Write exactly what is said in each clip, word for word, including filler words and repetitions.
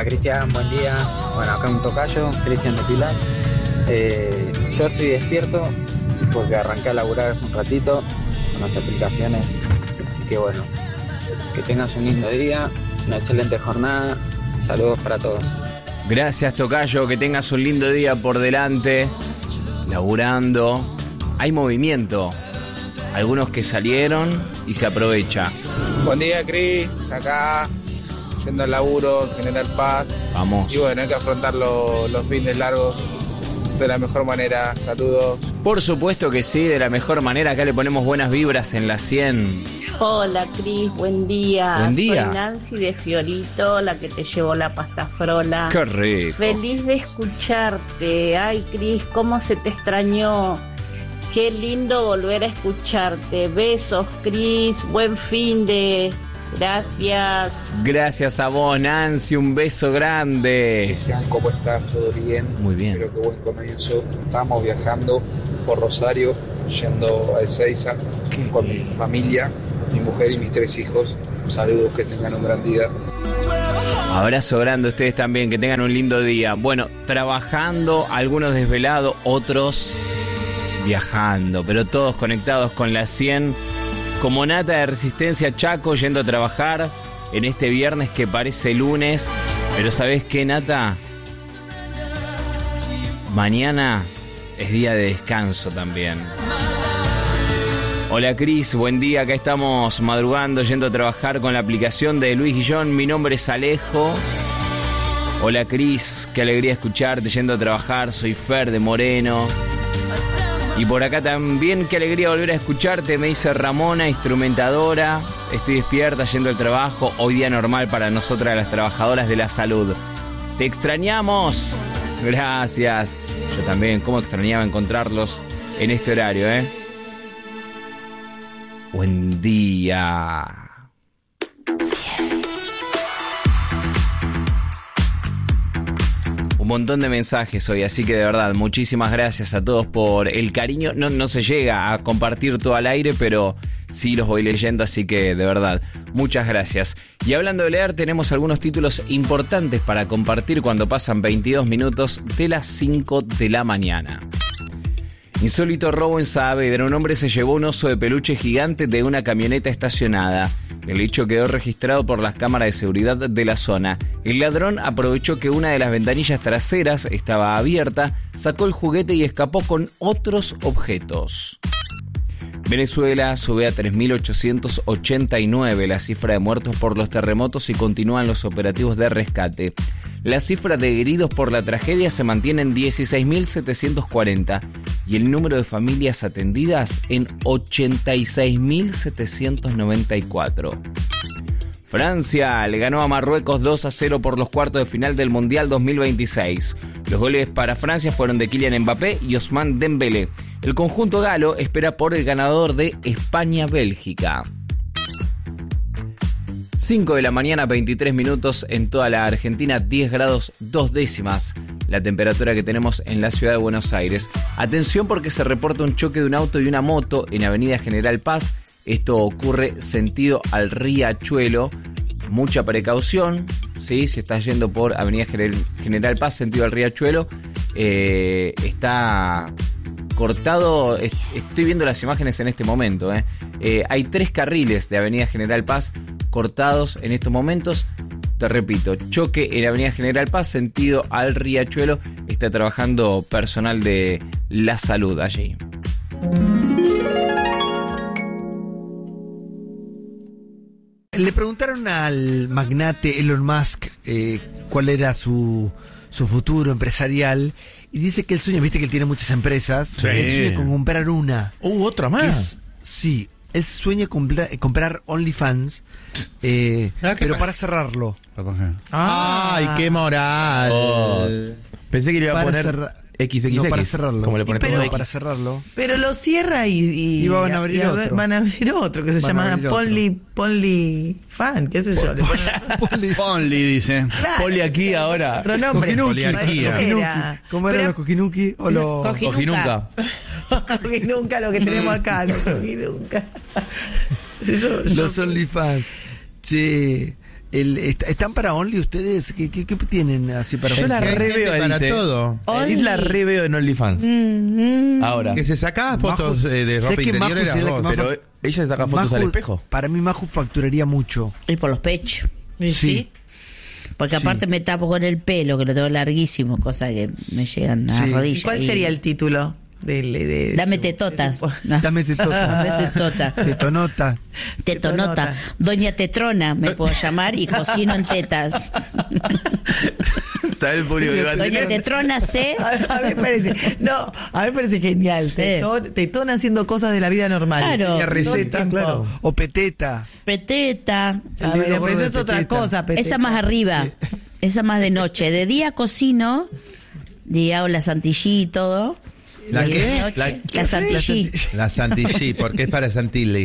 Hola Cristian, buen día. Bueno, acá un tocayo, Cristian de Pilar. Eh, yo estoy despierto porque arranqué a laburar hace un ratito con las aplicaciones. Así que bueno, que tengas un lindo día, una excelente jornada. Saludos para todos. Gracias tocayo, que tengas un lindo día por delante. Laburando. Hay movimiento. Algunos que salieron y se aprovecha. Buen día, Cris. Acá, yendo al laburo, General Paz. Vamos. Y bueno, hay que afrontar lo, los fines largos de la mejor manera. Saludos. Por supuesto que sí, de la mejor manera. Acá le ponemos buenas vibras en la cien. Hola, Cris. Buen día. Buen día. Soy Nancy de Fiorito, la que te llevó la pasta frola. Qué rico. Feliz de escucharte. Ay, Cris, cómo se te extrañó. Qué lindo volver a escucharte. Besos, Cris. Buen fin de... Gracias. Gracias a vos, Nancy. Un beso grande. Cristian, ¿cómo estás? ¿Todo bien? Muy bien. Espero que buen comienzo. Estamos viajando por Rosario, yendo a Ezeiza con mi familia, mi mujer y mis tres hijos. Saludos, que tengan un gran día. Abrazo grande a ustedes también, que tengan un lindo día. Bueno, trabajando, algunos desvelados, otros viajando, pero todos conectados con la cien. Como Nata de Resistencia Chaco, yendo a trabajar en este viernes que parece lunes. Pero ¿sabés qué, Nata? Mañana es día de descanso también. Hola Cris, buen día. Acá estamos madrugando, yendo a trabajar con la aplicación de Luis Guillón. Mi nombre es Alejo. Hola Cris, qué alegría escucharte yendo a trabajar. Soy Fer de Moreno. Y por acá también, qué alegría volver a escucharte, me dice Ramona, instrumentadora. Estoy despierta yendo al trabajo, hoy día normal para nosotras las trabajadoras de la salud. ¡Te extrañamos! Gracias. Yo también, cómo extrañaba encontrarlos en este horario, ¿eh? Buen día. Un montón de mensajes hoy, así que de verdad, muchísimas gracias a todos por el cariño. No, no se llega a compartir todo al aire, pero sí los voy leyendo, así que de verdad, muchas gracias. Y hablando de leer, tenemos algunos títulos importantes para compartir cuando pasan veintidós minutos de las cinco de la mañana. Insólito robo en Saavedra. Un hombre se llevó un oso de peluche gigante de una camioneta estacionada. El hecho quedó registrado por las cámaras de seguridad de la zona. El ladrón aprovechó que una de las ventanillas traseras estaba abierta, sacó el juguete y escapó con otros objetos. Venezuela sube a tres mil ochocientos ochenta y nueve la cifra de muertos por los terremotos y continúan los operativos de rescate. La cifra de heridos por la tragedia se mantiene en dieciséis mil setecientos cuarenta y el número de familias atendidas en ochenta y seis mil setecientos noventa y cuatro. Francia le ganó a Marruecos dos a cero por los cuartos de final del Mundial dos mil veintiséis. Los goles para Francia fueron de Kylian Mbappé y Ousmane Dembélé. El conjunto galo espera por el ganador de España-Bélgica. cinco de la mañana, veintitrés minutos en toda la Argentina, diez grados dos décimas la temperatura que tenemos en la ciudad de Buenos Aires. Atención porque se reporta un choque de un auto y una moto en Avenida General Paz. Esto ocurre sentido al Riachuelo. Mucha precaución, ¿sí? Si estás yendo por Avenida General Paz, sentido al Riachuelo, eh, está cortado. Estoy viendo las imágenes en este momento. ¿eh? Eh, hay tres carriles de Avenida General Paz cortados en estos momentos. Te repito, choque en Avenida General Paz, sentido al Riachuelo. Está trabajando personal de la salud allí. Le preguntaron al magnate Elon Musk eh, cuál era su, su futuro empresarial y dice que él sueña, viste que él tiene muchas empresas, sí. Él sueña con comprar una. Uh, otra más. Es, sí, él sueña con comprar, comprar OnlyFans, eh, ah, pero pa- para cerrarlo. Ah, ¡ay, qué moral! Oh, pensé que le iba a Para poner cerrar- equis equis equis. No, para cerrarlo. Como le pones Pero- todo No, X. para cerrarlo. Pero lo cierra y, y, Y van a abrir y a- otro. van a abrir otro que se Van a llama abrir otro. Ponly, Ponly Fan, qué sé yo. Le ponen Ponly, dice. Claro, Poli aquí ahora. otro nombre. Poliarquía. Era- ¿Cómo eran pero- los coquinuki o los...? Cogi- Cogi nunca. Cogi nunca lo que tenemos acá, no cogí nunca. Yo- yo- Los OnlyFans. Che, El, est- ¿Están para Only ustedes? ¿Qué, qué, qué tienen así para Yo la Hay re gente veo para Edith, eh. todo. Edith la re veo en OnlyFans. Mm, Ahora. Que se sacaba fotos Maju- eh, de sé ropa que interior Maju eras sería la que vos. más- Pero ella saca fotos Maju- al espejo. Para mí Maju facturaría mucho. Y por los pechos. ¿y Sí. sí? Porque aparte me tapo con el pelo, que lo tengo larguísimo, cosa que me llegan a Sí. las ¿Y rodillas. cuál y- sería el título? Del, de, de- Dame de- tetotas. de- No. Dame tetota. Dame tetota. Tetonota. Tetonota. Doña Tetrona me puedo llamar y cocino en tetas. ¿Sabes el público que va a Doña tener? Tetrona sé. A, a mí me parece, no, a mí me parece genial. Tetón, tetón haciendo cosas de la vida normal. Claro. La receta, Todo el tiempo. claro. O peteta. Peteta. A El ver, libro pero gordo eso de es otra Peteta. cosa. Peteta. Esa más arriba. Esa más de noche. De día cocino. Y hago la santillí y todo. ¿La Y de qué? noche, La- La santillí. La Santilli, porque es para Santilli.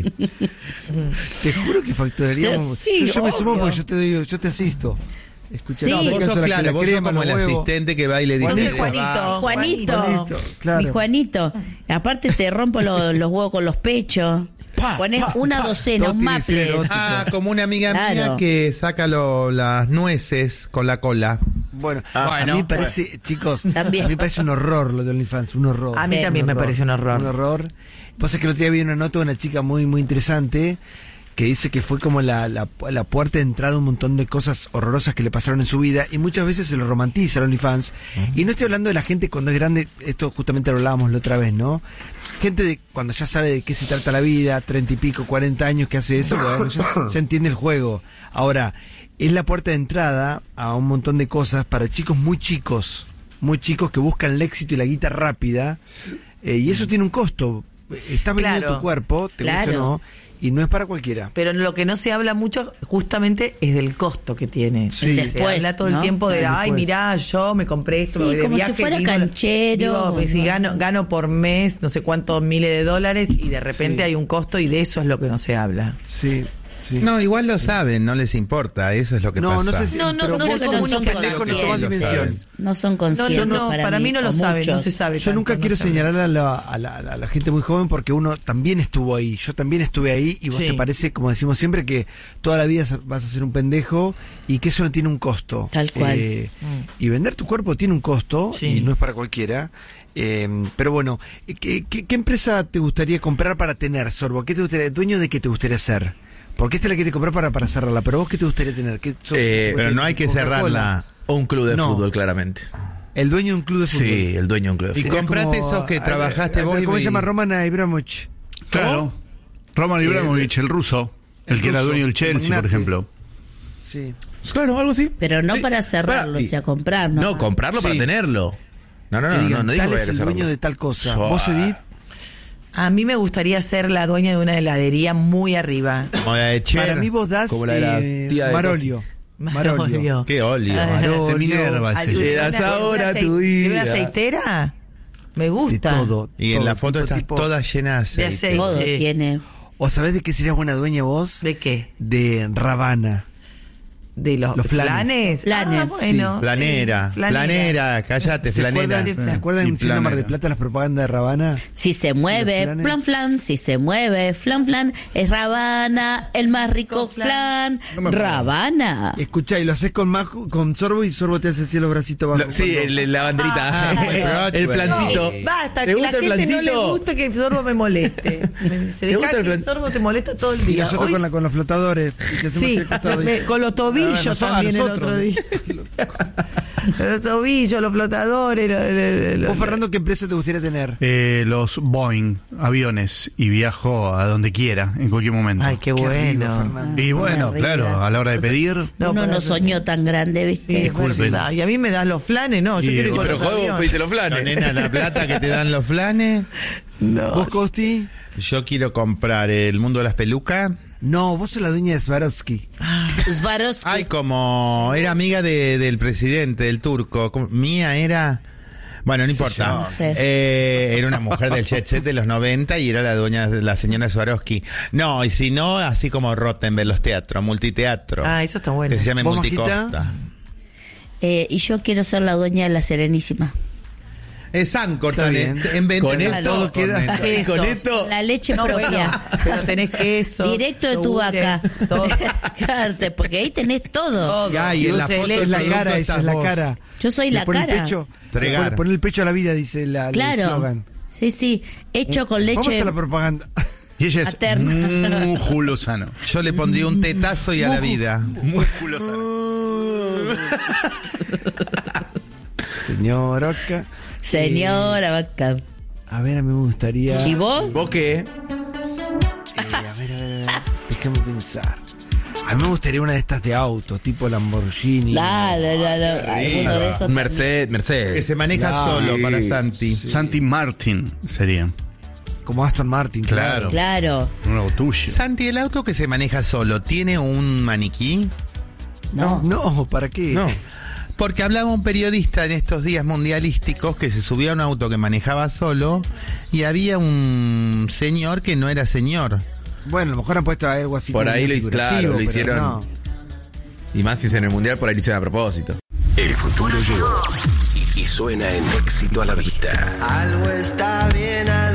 Te juro que facturaríamos. Sí, yo, yo me sumo obvio. porque yo te digo, yo te asisto. Escucha, Sí. no, Vos me sos caso la- claro, la vos sos crema, como los el huevos. asistente que va y le dice. Entonces, "Va". Juanito. Juanito. Juanito, claro. Mi Juanito. Aparte te rompo lo- los huevos con los pechos. Pa, Pones pa, una pa. docena, Todo un tiene que ser maple. erótico. Ah, como una amiga mía Claro. que saca lo- las nueces con la cola. Bueno, Ah, a bueno, mí me parece, chicos, También. a mí me parece un horror lo de OnlyFans, un horror. A mí Sí, también me parece un horror. Un horror. Pasa que el otro día vi una nota de una chica muy, muy interesante que dice que fue como la, la, la puerta de entrada a un montón de cosas horrorosas que le pasaron en su vida y muchas veces se lo romantiza el OnlyFans. Y no estoy hablando de la gente cuando es grande, esto justamente lo hablábamos la otra vez, ¿no? Gente de cuando ya sabe de qué se trata la vida, treinta y pico, cuarenta años que hace eso, bueno, ya, ya entiende el juego. Ahora, es la puerta de entrada a un montón de cosas para chicos muy chicos, muy chicos que buscan el éxito y la guita rápida, eh, y eso tiene un costo. Estás vendiendo Claro. tu cuerpo, te gusta o Claro. no, y no es para cualquiera. Pero lo que no se habla mucho justamente es del costo que tiene. Sí. Se Después, habla todo el ¿no? tiempo de, Sí, ay, después. mirá, yo me compré esto, Sí, me voy de como si viaje, fuera vivo- canchero, vivo, pues, si ¿no? gano, gano por mes no sé cuántos miles de dólares y de repente Sí. hay un costo y de eso es lo que no se habla. Sí, sí. No, igual lo saben, no les importa, eso es lo que No, pasa. no sé si- No, no, pero no vos se Creo que no son comunican pendejo, no Sí, tomás lo dimensión. saben. No son No, conscientes. no, no, para, mí no lo o saben, no muchos. se sabe. Yo tanto, nunca no quiero se sabe. señalar a la, a, la, a la gente muy joven porque uno también estuvo ahí. Yo también estuve ahí y vos Sí. te parece, como decimos siempre, que toda la vida vas a ser un pendejo y que eso no tiene un costo. Tal cual. Eh, Mm. Y vender tu cuerpo tiene un costo Sí. y no es para cualquiera. Eh, pero bueno, ¿qué, qué, qué empresa te gustaría comprar para tener, Sorbo? ¿Qué te gustaría, dueño de qué te gustaría ser? Porque esta es la que te comprar para, para cerrarla, pero vos qué te gustaría tener? ¿Qué, sos- Eh, Pero no hay que Coca-Cola? cerrarla. O un club de No. fútbol, claramente. El dueño de un club de fútbol. Sí, el dueño de un club de Y fútbol. comprate Como- esos que a- trabajaste a- vos y ¿Cómo se y- llama? Romana Ibrahimovic. Claro. Roman Ibrahimovic, el ruso. El, El que era ruso, dueño del el Chelsea, magnate. por ejemplo. Sí. Claro, algo así. Pero no Sí. para cerrarlo, Para- o sea, comprar. No, No, comprarlo para Sí. tenerlo. No, no, Que no, no, digan, no digo tal que es haya que el dueño cerrarlo. de tal cosa. So- ¿Vos, Edith? A mí me gustaría ser la dueña de una heladería muy arriba. Como la de Cher. Para mí vos das Como la de la eh, tía de Marolio. Marolio. Qué óleo. Ah, Marolio. De Minerva, Ay, ese. de Le una- das de una ahora acei- tu ¿De una vida. aceitera? Me De gusta. todo. Y en todo, la foto tipo, estás tipo- toda llena de aceite. aceite. todo Eh. tiene. ¿O sabés de qué serías buena dueña vos? ¿De qué? De Ravana. ¿De los, Los flanes. flanes? Flanes, Ah, bueno. Planera, Eh, planera, cállate, ¿Se planera. acuerdan, ¿se acuerdan Y en Chino Mar de planera. Plata las propagandas de Ravana? Si se ¿Los mueve, flanes? flan flan, si se mueve, flan flan, es Ravana, el más rico flan, No me acuerdo. Ravana. Escuchá, y lo haces con Majo, con Sorbo y Sorbo te hace así los bracitos bajo. Lo- sí, cuando- el- la banderita. Ah, el flancito. Eh, Basta, ¿Te que la gusta el gente no le flancito? gusta que el sorbo me moleste. Me- Se deja gusta el que el flan- sorbo te molesta todo el Y día. nosotros Hoy- con, la, con los flotadores. y te hacemos Sí, el costado y- me- con los tobillos Ah, bueno, también el nosotros. otro día. Los tobillos, los flotadores. lo- lo- lo- Vos, Fernando, ¿qué empresa te gustaría tener? Eh, los Boeing, aviones, y viajo a donde quiera, en cualquier momento. Ay, qué, Qué bueno. arriba, Fernando. y bueno, arriba. claro, a la hora de pedir. Uno para no eso- soñó tan grande, Sí, ¿viste? Disculpen. verdad. Y a mí me das los flanes, no. Yo Y- quiero ir y con Pero los joder, vos aviones. pediste los No, flanes. nena, la plata que te dan los flanes. No. ¿Vos, Costi? Yo quiero comprar el mundo de las pelucas. No, vos sos la dueña de Swarovski. Swarovski. Ay, como era amiga de, del presidente, del turco. ¿Cómo? Mía era... Bueno, no importa. No sé. Eh, era una mujer del jet set de los noventa y era la dueña, la señora Swarovski. No, y si no, así como Rottenberg, los teatros, multiteatro. Ah, eso está bueno. Que se llame ¿Vos, Multicosta. Majita? Eh, y yo quiero ser la dueña de la Serenísima. Es Ancor Está también. bien. En venta Con de esto todo queda- Quesos. Con esto. La leche No, propia. bueno, pero tenés queso. Directo de tu vaca. todo. Claro, te- porque ahí tenés todo. Todo. Ya, y en la Dulce de foto leche. Es la Producto cara, esa estás es la vos. cara. Yo soy Le la pone el cara. pecho, Tregar. Pone, pone el pecho a la vida, dice la, el Claro. eslogan. Sí, sí. Hecho con Vamos leche a la propaganda. Y ella es materna. músculo sano. Yo le pondría un tetazo y a la vida. Músculo sano. Señor Oca. Señora vaca. A ver, a mí me gustaría. ¿Y vos? ¿Vos qué? Eh, a ver, a ver, a ver. Déjame pensar. A mí me gustaría una de estas de auto, tipo Lamborghini. Dale, dale, alguno de esos. Un Mercedes, Que Mercedes. se maneja Claro. solo Sí. para Santi. Santi Martin sería. Como Aston Martin. Claro. Claro. Un nuevo tuyo. Santi, el auto que se maneja solo, ¿tiene un maniquí? No, no, ¿para qué? No. Porque hablaba un periodista en estos días mundialísticos que se subió a un auto que manejaba solo y había un señor que no era señor. Bueno, a lo mejor han puesto algo así. Por como ahí muy lo- claro, figurativo, lo pero hicieron. no. Y más si es en el mundial, por ahí lo hicieron a propósito. El futuro llegó y, y suena en Éxito a la Vista. Algo está bien